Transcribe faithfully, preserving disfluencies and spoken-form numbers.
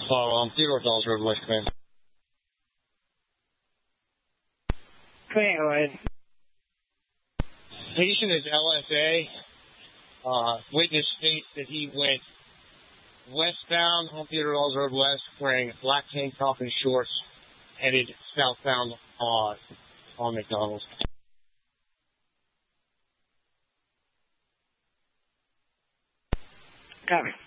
Oh, um, Theodore Falls Road, West Command. Command, go ahead. Patient is L S A. Uh, witness states that he went westbound on Theodore Falls Road West wearing black tank top and shorts, headed southbound uh, on McDonald's. Copy.